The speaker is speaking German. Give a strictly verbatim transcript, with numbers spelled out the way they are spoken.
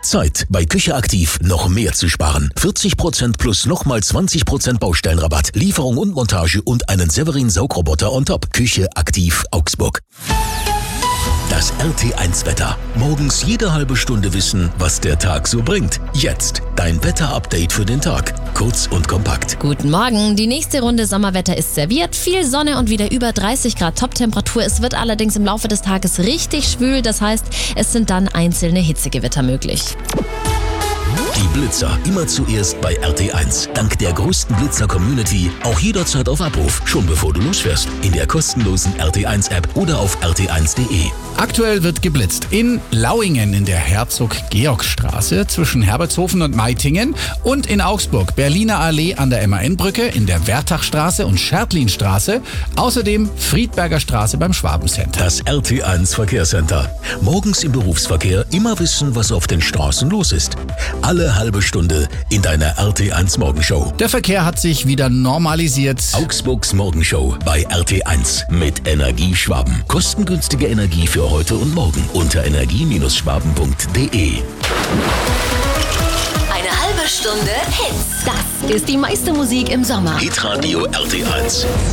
Zeit, bei Küche Aktiv noch mehr zu sparen. vierzig Prozent plus nochmal zwanzig Prozent Baustellenrabatt, Lieferung und Montage und einen Severin Saugroboter on top. Küche Aktiv Augsburg. Das R T eins Wetter. Morgens jede halbe Stunde wissen, was der Tag so bringt. Jetzt dein Wetter-Update für den Tag. Kurz und kompakt. Guten Morgen. Die nächste Runde Sommerwetter ist serviert. Viel Sonne und wieder über dreißig Grad Toptemperatur. Es wird allerdings im Laufe des Tages richtig schwül. Das heißt, es sind dann einzelne Hitzegewitter möglich. Die Blitzer immer zuerst bei R T eins. Dank der größten Blitzer-Community auch jederzeit auf Abruf, schon bevor du losfährst. In der kostenlosen R T eins App oder auf r t eins punkt de. Aktuell wird geblitzt in Lauingen in der Herzog-Georg-Straße zwischen Herbertshofen und Meitingen und in Augsburg Berliner Allee an der M A N-Brücke, in der Wertachstraße und Schertlinstraße, außerdem Friedberger Straße beim Schwabencenter. Das R T eins Verkehrscenter. Morgens im Berufsverkehr immer wissen, was auf den Straßen los ist. Alle halbe Stunde in deiner R T eins Morgenshow. Der Verkehr hat sich wieder normalisiert. Augsburgs Morgenshow bei R T eins mit Energie Schwaben. Kostengünstige Energie für heute und morgen unter energie Schwaben punkt de. Eine halbe Stunde Hits. Das ist die meiste Musik im Sommer. Hitradio R T eins.